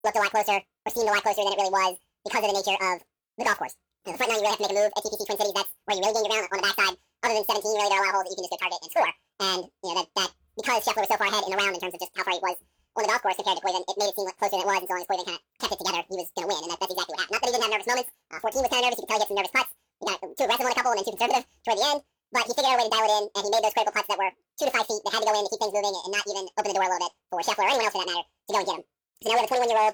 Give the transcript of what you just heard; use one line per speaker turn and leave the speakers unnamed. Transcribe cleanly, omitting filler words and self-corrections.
looked a lot closer, or seemed a lot closer than it really was because of the nature of the golf course. The front 9, you really have to make a move. At TPC Twin Cities, that's where you really gain your ground on the backside. Other than 17, really, there are a lot of holes that you can just go target and score. And, that because Scheffler was so far ahead in the round in terms of just how far he was on the golf course compared to Quaven, it made it seem like closer than it was, and so long as Quaven kind of kept it together, he was going to win, and that's exactly what happened. Not that he didn't have nervous moments. 14 was kind of nervous. You could tell he had some nervous putts. He got too aggressive on a couple and then too conservative toward the end. But he figured out a way to dial it in, and he made those critical putts that were 2 to 5 feet that had to go in to keep things moving and not even open the door a little bit for Scheffler or anyone else for that matter to go and get him. So now we have a 21-year-old